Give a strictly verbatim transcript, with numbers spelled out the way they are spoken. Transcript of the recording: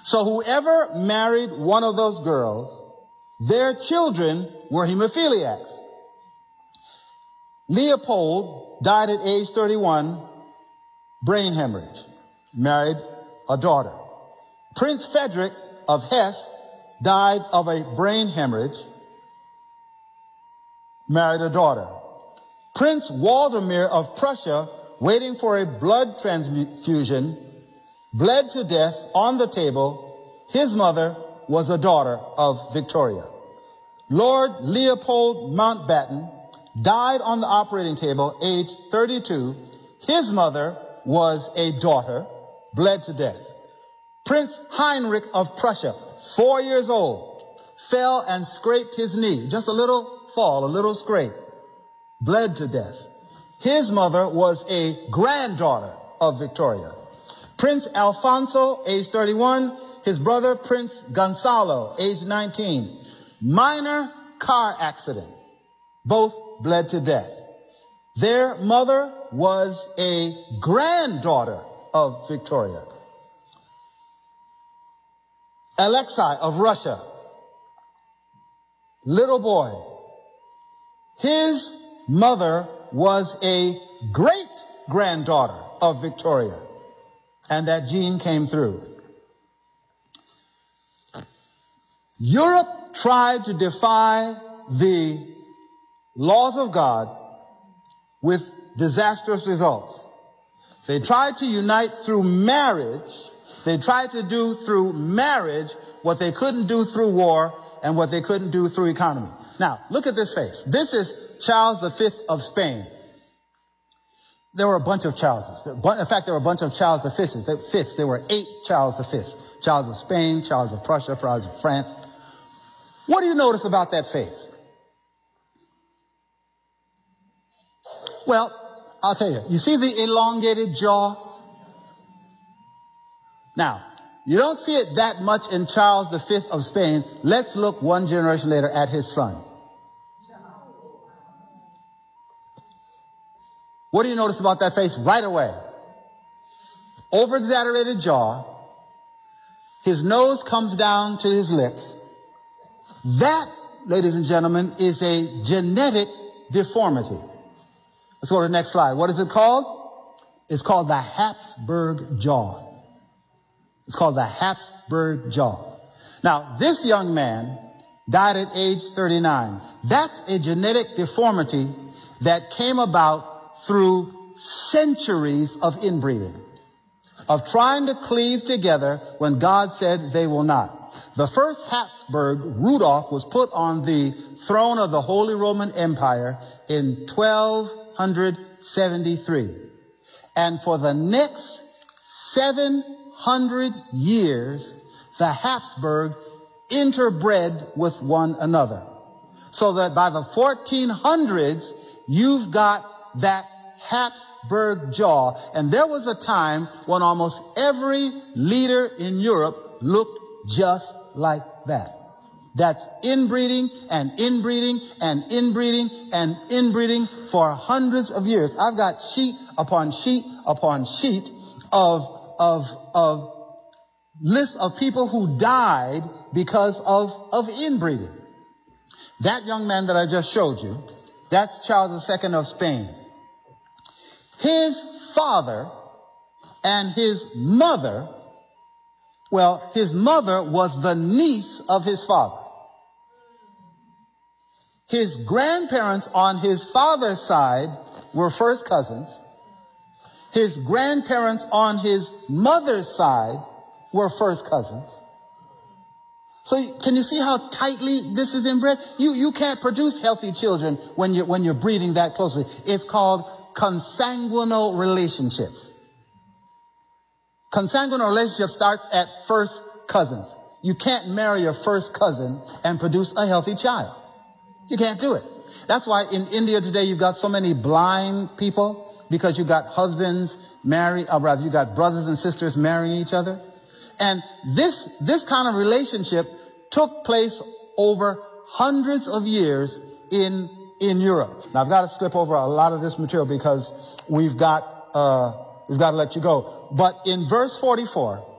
So whoever married one of those girls, their children were hemophiliacs. Leopold died at age thirty-one, brain hemorrhage, married a daughter. Prince Frederick of Hesse died of a brain hemorrhage, married a daughter. Prince Waldemar of Prussia, waiting for a blood transfusion, bled to death on the table. His mother was a daughter of Victoria. Lord Leopold Mountbatten died on the operating table, age thirty-two. His mother was a daughter, bled to death. Prince Heinrich of Prussia, four years old, fell and scraped his knee. Just a little fall, a little scrape. Bled to death. His mother was a granddaughter of Victoria. Prince Alfonso, age thirty-one. His brother, Prince Gonzalo, age nineteen. Minor car accident. Both bled to death. Their mother was a granddaughter of Victoria. Alexei of Russia, little boy. His mother was a great-granddaughter of Victoria, and that gene came through. Europe tried to defy the laws of God with disastrous results. They tried to unite through marriage. They tried to do through marriage what they couldn't do through war and what they couldn't do through economy. Now, look at this face. This is Charles the Fifth of Spain. There were a bunch of Charleses. In fact, there were a bunch of Charles the Fifths. There were eight Charles the Fifths. Charles of Spain, Charles of Prussia, Charles of France. What do you notice about that face? Well, I'll tell you. You see the elongated jaw? Now, you don't see it that much in Charles the Fifth of Spain. Let's look one generation later at his son. What do you notice about that face right away? Over-exaggerated jaw. His nose comes down to his lips. That, ladies and gentlemen, is a genetic deformity. Let's go to the next slide. What is it called? It's called the Habsburg jaw. It's called the Habsburg jaw. Now, this young man died at age thirty-nine. That's a genetic deformity that came about through centuries of inbreeding, of trying to cleave together when God said they will not. The first Habsburg, Rudolph, was put on the throne of the Holy Roman Empire in twelve seventy-three. And for the next seven hundred years, the Habsburg interbred with one another. So that by the fourteen hundreds, you've got that Habsburg jaw. And there was a time when almost every leader in Europe looked just like that. That's inbreeding and inbreeding and inbreeding and inbreeding for hundreds of years. I've got sheet upon sheet upon sheet of, of, of lists of people who died because of, of inbreeding. That young man that I just showed you, that's Charles the Second of Spain. His father and his mother, well, his mother was the niece of his father. His grandparents on his father's side were first cousins. His grandparents on his mother's side were first cousins. So can you see how tightly this is inbred? You, you can't produce healthy children when you're, when you're breeding that closely. It's called consanguinal relationships. Consanguinal relationship starts at first cousins. You can't marry your first cousin and produce a healthy child. You can't do it. That's why in India today you've got so many blind people, because you've got husbands marry, or rather you've got brothers and sisters marrying each other. And this, this kind of relationship took place over hundreds of years in, in Europe. Now I've got to skip over a lot of this material because we've got, uh, we've got to let you go. But in verse forty-four,